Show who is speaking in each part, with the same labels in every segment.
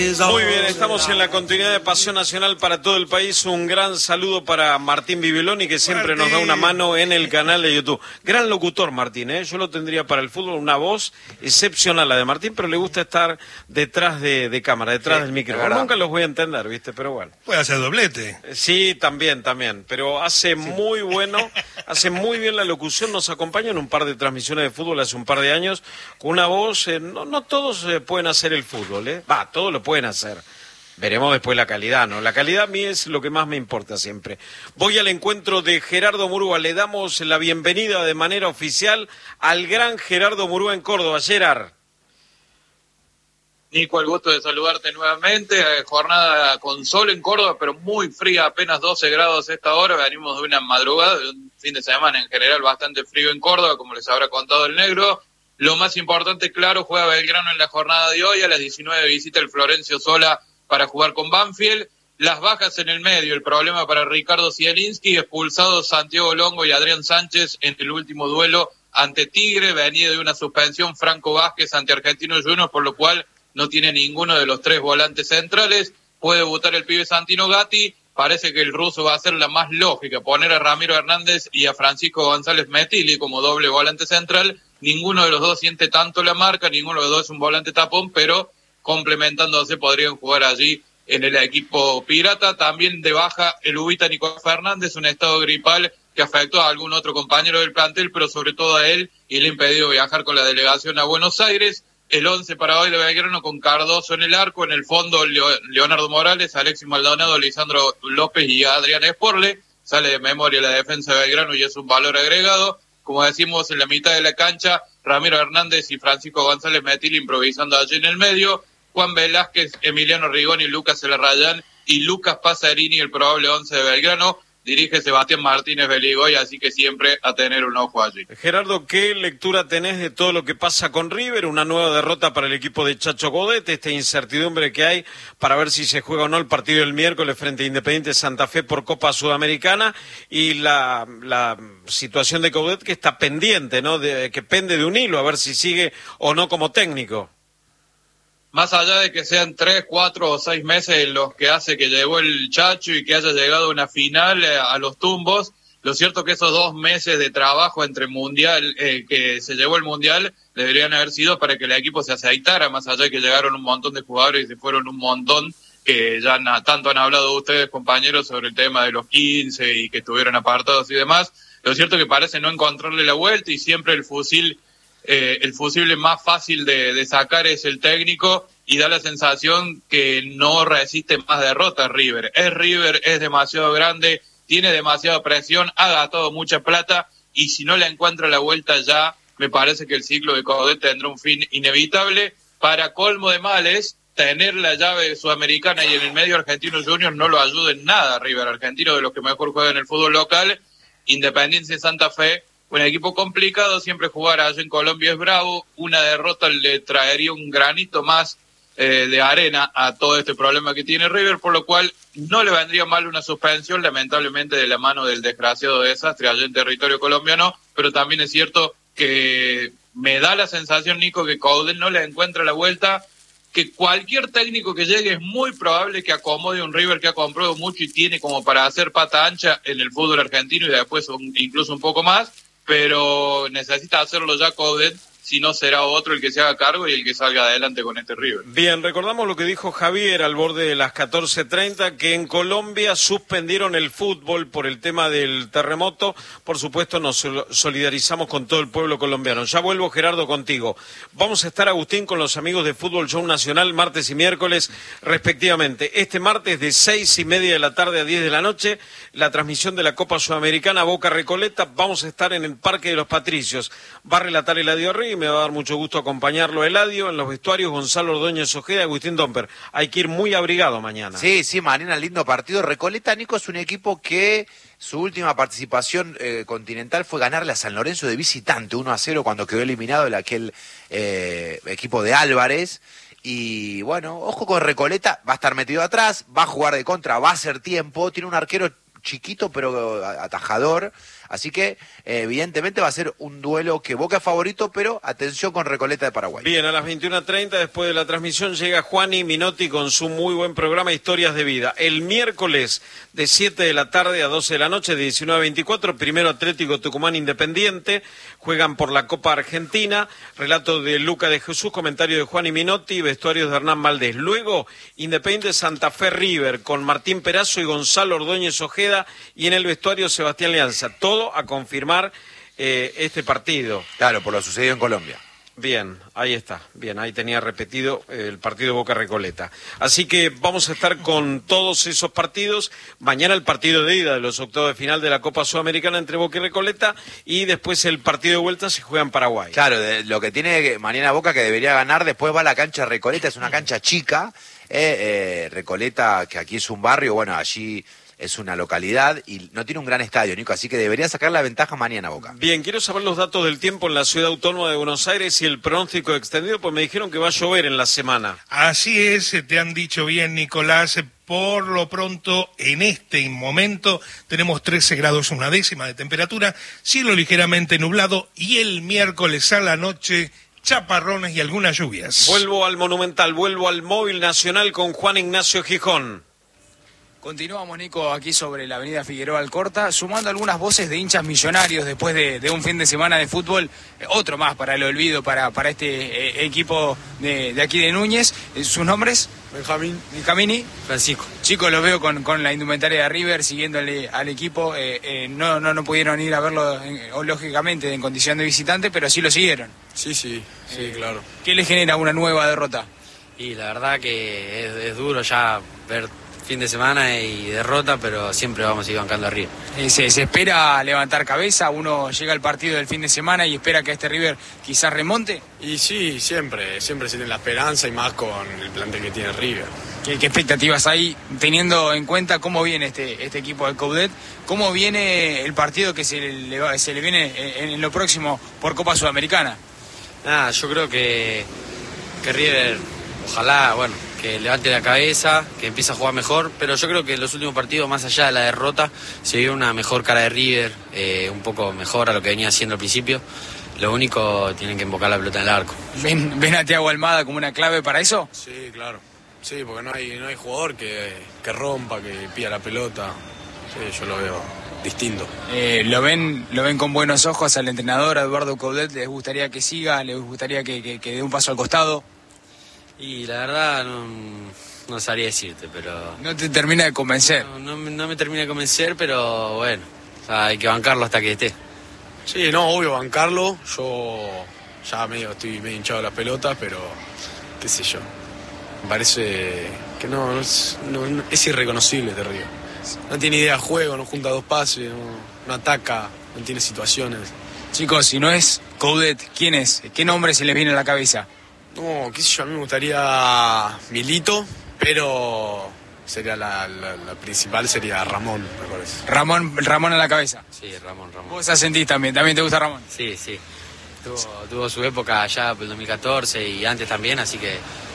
Speaker 1: Muy bien, estamos en la continuidad de Pasión Nacional para todo el país. Un gran saludo para Martín Bibiloni, que siempre nos da una mano en el canal de YouTube. Gran locutor, Martín, ¿eh? Yo lo tendría para el fútbol, una voz excepcional la de Martín, pero le gusta estar detrás de cámara, detrás del micrófono. Nunca los voy a entender, ¿viste? Pero bueno.
Speaker 2: Puede hacer doblete.
Speaker 1: Sí, también, pero hace muy bien la locución. Nos acompaña en un par de transmisiones de fútbol hace un par de años, con una voz, no todos pueden hacer el fútbol, ¿eh? Todos lo pueden hacer. Veremos después la calidad, ¿no? La calidad a mí es lo que más me importa siempre. Voy al encuentro de Gerardo Murúa. Le damos la bienvenida de manera oficial al gran Gerardo Murúa en Córdoba. Gerard.
Speaker 3: Nico, el gusto de saludarte nuevamente. Jornada con sol en Córdoba, pero muy fría, apenas 12 grados a esta hora. Venimos de una madrugada, de un fin de semana en general bastante frío en Córdoba, como les habrá contado el negro. Lo más importante, claro, juega Belgrano en la jornada de hoy. A las 19 visita el Florencio Sola para jugar con Banfield. Las bajas en el medio, el problema para Ricardo Zielinski, expulsados Santiago Longo y Adrián Sánchez en el último duelo ante Tigre. Venía de una suspensión Franco Vázquez ante Argentinos Juniors, por lo cual no tiene ninguno de los tres volantes centrales. Puede debutar el pibe Santino Gatti. Parece que el ruso va a ser la más lógica, poner a Ramiro Hernández y a Francisco González Metilli como doble volante central. Ninguno de los dos siente tanto la marca, ninguno de los dos es un volante tapón, pero complementándose podrían jugar allí en el equipo pirata. También de baja el ubita Nicolás Fernández, un estado gripal que afectó a algún otro compañero del plantel, pero sobre todo a él, y le ha impedido viajar con la delegación a Buenos Aires. El 11 para hoy de Belgrano con Cardoso en el arco, en el fondo Leonardo Morales, Alexis Maldonado, Lisandro López y Adrián Esporle. Sale de memoria la defensa de Belgrano y es un valor agregado. Como decimos, en la mitad de la cancha, Ramiro Hernández y Francisco González Metilli improvisando allí en el medio. Juan Velázquez, Emiliano Rigoni, Lucas Elarrayán y Lucas Pasarini, el probable 11 de Belgrano. Dirige Sebastián Martínez Beligoy, así que siempre a tener un ojo allí.
Speaker 1: Gerardo, ¿qué lectura tenés de todo lo que pasa con River? Una nueva derrota para el equipo de Chacho Coudet, esta incertidumbre que hay para ver si se juega o no el partido del miércoles frente a Independiente Santa Fe por Copa Sudamericana, y la situación de Coudet que está pendiente, ¿no? Que pende de un hilo, a ver si sigue o no como técnico.
Speaker 3: Más allá de que sean 3, 4 o 6 meses en los que hace que llegó el Chacho y que haya llegado a una final a los tumbos, lo cierto es que esos 2 meses de trabajo entre mundial, que se llevó el mundial, deberían haber sido para que el equipo se aceitara, más allá de que llegaron un montón de jugadores y se fueron un montón, que ya tanto han hablado ustedes, compañeros, sobre el tema de los 15 y que estuvieron apartados y demás. Lo cierto es que parece no encontrarle la vuelta y siempre el fusible más fácil de sacar es el técnico, y da la sensación que no resiste más derrotas River, es demasiado grande, tiene demasiada presión, ha gastado mucha plata, y si no le encuentra la vuelta ya, me parece que el ciclo de Coudet tendrá un fin inevitable. Para colmo de males, tener la llave sudamericana y en el medio Argentinos Juniors no lo ayuda en nada River, argentino de los que mejor juegan en el fútbol local. Independiente Santa Fe, un equipo complicado, siempre jugar allá en Colombia es bravo, una derrota le traería un granito más de arena a todo este problema que tiene River, por lo cual no le vendría mal una suspensión, lamentablemente de la mano del desgraciado desastre allá en territorio colombiano, pero también es cierto que me da la sensación, Nico, que Coudet no le encuentra la vuelta, que cualquier técnico que llegue es muy probable que acomode un River que ha comprado mucho y tiene como para hacer pata ancha en el fútbol argentino y después incluso un poco más, pero necesita hacerlo ya Coudet, si no será otro el que se haga cargo y el que salga adelante con este River.
Speaker 1: Bien, recordamos lo que dijo Javier al borde de las 14:30, que en Colombia suspendieron el fútbol por el tema del terremoto. Por supuesto, nos solidarizamos con todo el pueblo colombiano. Ya vuelvo, Gerardo, contigo. Vamos a estar, Agustín, con los amigos de Fútbol Show Nacional, martes y miércoles, respectivamente. Este martes de 6:30 de la tarde a 10 de la noche, la transmisión de la Copa Sudamericana Boca Recoleta. Vamos a estar en el Parque de los Patricios. Va a relatar Eladio Rey, me va a dar mucho gusto acompañarlo, Eladio. En los vestuarios, Gonzalo Ordóñez Ojeda y Agustín Domper. Hay que ir muy abrigado mañana.
Speaker 4: Sí, mañana lindo partido. Recoleta, Nico, es un equipo que su última participación continental fue ganarle a San Lorenzo de visitante 1-0 cuando quedó eliminado de aquel equipo de Álvarez. Y bueno, ojo con Recoleta, va a estar metido atrás, va a jugar de contra, va a hacer tiempo, tiene un arquero chiquito pero atajador. Así que evidentemente va a ser un duelo que Boca es favorito, pero atención con Recoleta de Paraguay.
Speaker 1: Bien, a las 21:30 después de la transmisión llega Juani Minotti con su muy buen programa Historias de Vida. El miércoles de 7 de la tarde a 12 de la noche, de 19 a 24, primero Atlético Tucumán Independiente, juegan por la Copa Argentina, relato de Luca de Jesús, comentario de Juani Minotti, vestuarios de Hernán Valdés. Luego, Independiente Santa Fe River con Martín Perazo y Gonzalo Ordóñez Ojeda, y en el vestuario Sebastián Leanza. Todo a confirmar este partido.
Speaker 4: Claro, por lo sucedido en Colombia.
Speaker 1: Bien, ahí está. Bien, ahí tenía repetido el partido Boca Recoleta. Así que vamos a estar con todos esos partidos. Mañana el partido de ida de los octavos de final de la Copa Sudamericana entre Boca y Recoleta, y después el partido de vuelta se juega en Paraguay.
Speaker 4: Claro, lo que tiene mañana Boca que debería ganar, después va a la cancha Recoleta, es una cancha chica. Recoleta, que aquí es un barrio, bueno, allí es una localidad y no tiene un gran estadio, Nico, así que debería sacar la ventaja mañana Boca.
Speaker 1: Bien, quiero saber los datos del tiempo en la ciudad autónoma de Buenos Aires y el pronóstico extendido, pues me dijeron que va a llover en la semana.
Speaker 2: Así es, te han dicho bien, Nicolás. Por lo pronto, en este momento, tenemos 13 grados 1/10 de temperatura, cielo ligeramente nublado, y el miércoles a la noche, chaparrones y algunas lluvias.
Speaker 1: Vuelvo al Monumental, vuelvo al Móvil Nacional con Juan Ignacio Gijón.
Speaker 5: Continuamos, Nico, aquí sobre la avenida Figueroa Alcorta, sumando algunas voces de hinchas millonarios después de un fin de semana de fútbol, otro más para el olvido, para este equipo de aquí de Núñez. ¿Sus nombres? Benjamini.
Speaker 6: Francisco.
Speaker 5: Chicos, los veo con la indumentaria de River, siguiéndole al equipo. No pudieron ir a verlo, lógicamente, en condición de visitante, pero sí lo siguieron.
Speaker 6: Sí, claro.
Speaker 5: ¿Qué le genera una nueva derrota?
Speaker 6: Y la verdad que es duro ya ver fin de semana y derrota, pero siempre vamos a ir bancando arriba.
Speaker 5: Se espera levantar cabeza, uno llega al partido del fin de semana y espera que este River quizás remonte.
Speaker 7: Y sí, siempre se tiene la esperanza, y más con el plantel que tiene River.
Speaker 5: ¿Qué expectativas hay, teniendo en cuenta cómo viene este equipo de Coudet? ¿Cómo viene el partido que se le viene en lo próximo por Copa Sudamericana?
Speaker 6: Yo creo que River, ojalá, que levante la cabeza, que empiece a jugar mejor, pero yo creo que en los últimos partidos, más allá de la derrota, se vio una mejor cara de River, un poco mejor a lo que venía haciendo al principio. Lo único, tienen que invocar la pelota en el arco.
Speaker 5: ¿Ven a Thiago Almada como una clave para eso?
Speaker 7: Sí, claro. Sí, porque no hay jugador que rompa, que pida la pelota. Sí, yo lo veo distinto.
Speaker 5: ¿Lo ven con buenos ojos al entrenador, a Eduardo Coudet? ¿Les gustaría que siga? ¿Les gustaría que dé un paso al costado?
Speaker 6: Y la verdad no sabría decirte, pero...
Speaker 5: ¿No te termina de convencer?
Speaker 6: No me termina de convencer, pero bueno, hay que bancarlo hasta que esté.
Speaker 7: Sí, obvio, bancarlo. Yo ya estoy medio hinchado de las pelotas, pero qué sé yo. Me parece que es irreconocible este Río. No tiene idea de juego, no junta dos pases, no ataca, no tiene situaciones.
Speaker 5: Chicos, si no es Coudet, ¿quién es? ¿Qué nombre se les viene a la cabeza?
Speaker 7: No, qué sé yo, a mí me gustaría Milito, pero sería la principal sería Ramón, me parece.
Speaker 5: Ramón a la cabeza.
Speaker 6: Sí, Ramón.
Speaker 5: ¿Vos asentís también te gusta Ramón?
Speaker 6: Sí. Tuvo su época allá por el 2014 y antes también, así que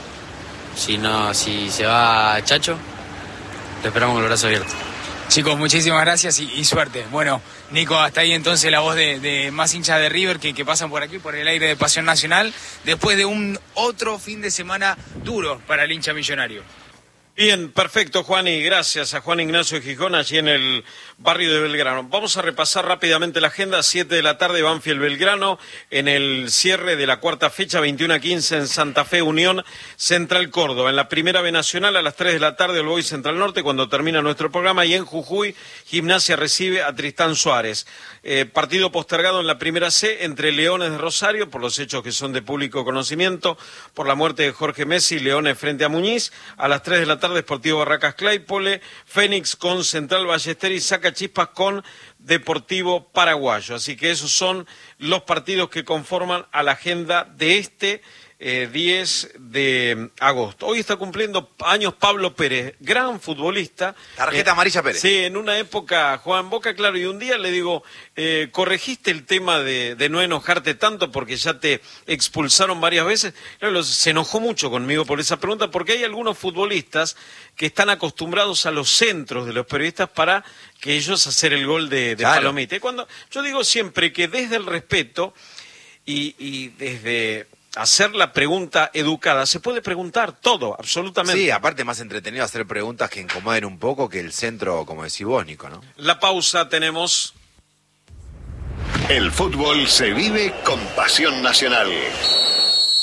Speaker 6: si se va Chacho, lo esperamos con los brazos abiertos.
Speaker 5: Chicos, muchísimas gracias y suerte. Bueno, Nico, hasta ahí entonces la voz de más hinchas de River que pasan por aquí, por el aire de Pasión Nacional, después de un otro fin de semana duro para el hincha millonario.
Speaker 1: Bien, perfecto, Juan, y gracias a Juan Ignacio Gijón, allí en el barrio de Belgrano. Vamos a repasar rápidamente la agenda. 7 de la tarde, Banfield Belgrano, en el cierre de la cuarta fecha, 21:15 en Santa Fe, Unión Central Córdoba. En la primera B Nacional, a las 3 de la tarde, el Boys Central Norte, cuando termina nuestro programa, y en Jujuy, Gimnasia recibe a Tristán Suárez. Partido postergado en la primera C entre Leones de Rosario, por los hechos que son de público conocimiento, por la muerte de Jorge Messi, Leones frente a Muñiz. A las 3 de la tarde, Sportivo Barracas Claypole, Fénix con Central Ballester y Sacachispas con Deportivo Paraguayo. Así que esos son los partidos que conforman a la agenda de este 10 de agosto. Hoy está cumpliendo años Pablo Pérez, gran futbolista.
Speaker 4: Tarjeta amarilla Pérez.
Speaker 1: Sí, en una época jugaba en Boca, claro, y un día le digo, corregiste el tema de no enojarte tanto porque ya te expulsaron varias veces. Claro, se enojó mucho conmigo por esa pregunta, porque hay algunos futbolistas que están acostumbrados a los centros de los periodistas para que ellos hacer el gol de
Speaker 4: claro.
Speaker 1: Palomita. Y cuando yo digo siempre que desde el respeto y desde hacer la pregunta educada, se puede preguntar todo, absolutamente.
Speaker 4: Sí, aparte más entretenido hacer preguntas que incomoden un poco que el centro, como decís vos, Nico, ¿no?
Speaker 1: La pausa tenemos.
Speaker 8: El fútbol se vive con pasión nacional.